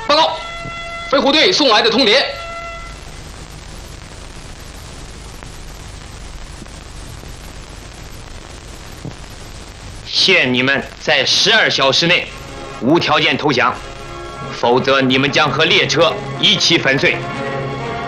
报告，飞虎队送来的通牒。 限你们在12小时内无条件投降，否则你们将和列车一起粉碎。